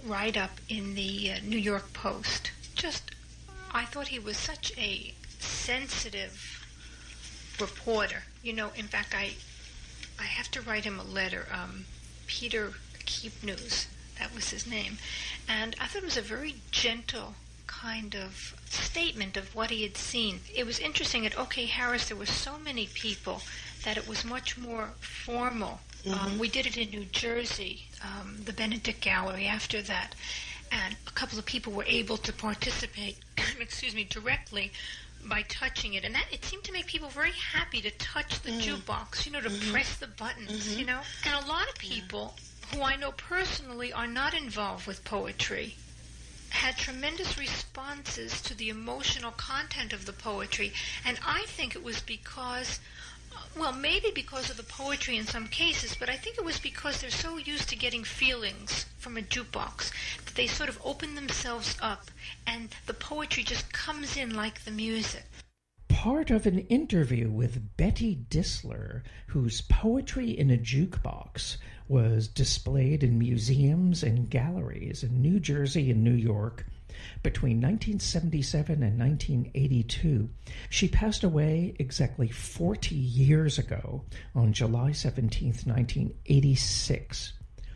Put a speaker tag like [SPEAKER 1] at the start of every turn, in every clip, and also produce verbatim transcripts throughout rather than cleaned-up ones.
[SPEAKER 1] write-up in the uh, New York Post. Just, I thought he was such a sensitive reporter. You know, in fact, I I have to write him a letter. Um, Peter Keepnews, that was his name. And I thought it was a very gentle kind of statement of what he had seen. It was interesting at OK Harris there were so many people that it was much more formal. Mm-hmm. Um, we did it in New Jersey, um, the Benedict Gallery after that, and a couple of people were able to participate, excuse me, directly by touching it. And that it seemed to make people very happy to touch the mm. jukebox, you know, to mm-hmm. press the buttons, mm-hmm. you know. And a lot of people yeah. who I know personally are not involved with poetry had tremendous responses to the emotional content of the poetry. And I think it was because, well, maybe because of the poetry in some cases, but I think it was because they're so used to getting feelings from a jukebox that they sort of open themselves up and the poetry just comes in like the music.
[SPEAKER 2] Part of an interview with Betty Disler, whose Poetry in a Jukebox was displayed in museums and galleries in New Jersey and New York between nineteen seventy-seven and nineteen eighty-two. She passed away exactly forty years ago on July seventeenth, nineteen eighty-six.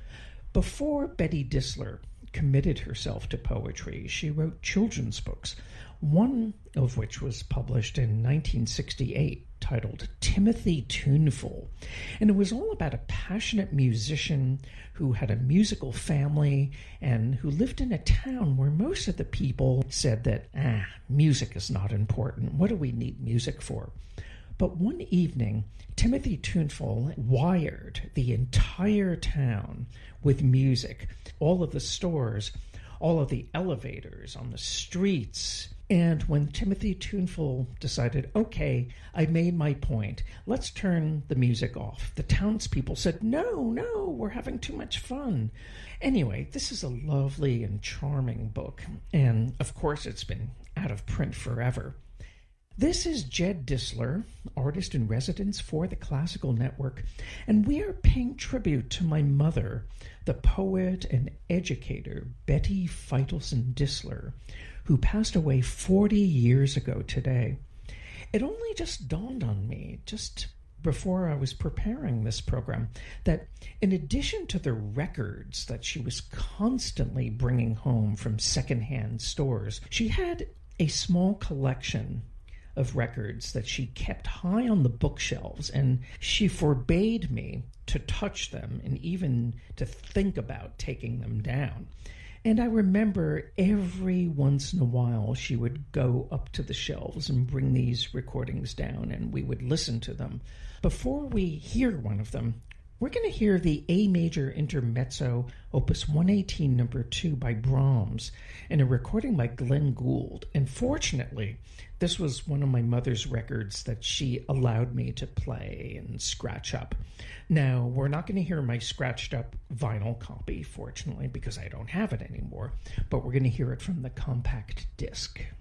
[SPEAKER 2] Before Betty Disler committed herself to poetry, she wrote children's books, one of which was published in nineteen sixty-eight, titled Timothy Tuneful. And it was all about a passionate musician who had a musical family and who lived in a town where most of the people said that, ah, music is not important. What do we need music for? But one evening, Timothy Tuneful wired the entire town with music, all of the stores, all of the elevators on the streets. And when Timothy Tuneful decided, okay, I made my point, let's turn the music off, the townspeople said, no, no, we're having too much fun. Anyway, this is a lovely and charming book, and of course it's been out of print forever. This is Jed Disler, artist in residence for the Classical Network, and we are paying tribute to my mother, the poet and educator Betty Feitelson Disler, who passed away forty years ago today. It only just dawned on me, just before I was preparing this program, that in addition to the records that she was constantly bringing home from secondhand stores, she had a small collection of records that she kept high on the bookshelves, and she forbade me to touch them and even to think about taking them down. And I remember every once in a while she would go up to the shelves and bring these recordings down, and we would listen to them. Before we hear one of them, we're going to hear the A major intermezzo, opus one eighteen, number two by Brahms, and a recording by Glenn Gould. And fortunately, this was one of my mother's records that she allowed me to play and scratch up. Now, we're not going to hear my scratched up vinyl copy, fortunately, because I don't have it anymore, but we're going to hear it from the compact disc.